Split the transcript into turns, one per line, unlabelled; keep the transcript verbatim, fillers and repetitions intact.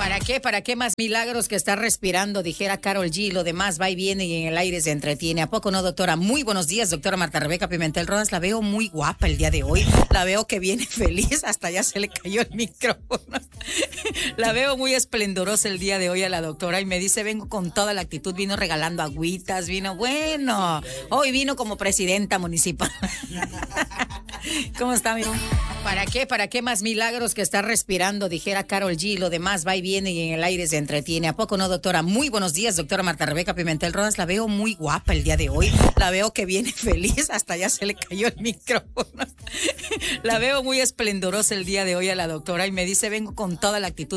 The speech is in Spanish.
¿Para qué? ¿Para qué más milagros que estar respirando? Dijera Karol G. Lo demás va y viene y en el aire se entretiene. ¿A poco no, doctora? Muy buenos días, doctora Marta Rebeca Pimentel Rodas. La veo muy guapa el día de hoy. La veo que viene feliz. Hasta ya se le cayó el micrófono. La veo muy esplendorosa el día de hoy a la doctora y me dice, vengo con toda la actitud. Vino regalando agüitas, vino, bueno. Hoy vino como presidenta municipal. ¿Cómo está, amigo? ¿Para qué? ¿Para qué más milagros que estar respirando? Dijera Karol G. Lo demás va y viene y en el aire se entretiene. ¿A poco no, doctora? Muy buenos días, doctora Marta Rebeca Pimentel Rodas. La veo muy guapa el día de hoy. La veo que viene feliz. Hasta ya se le cayó el micrófono. La veo muy esplendorosa el día de hoy a la doctora y me dice, vengo con toda la actitud.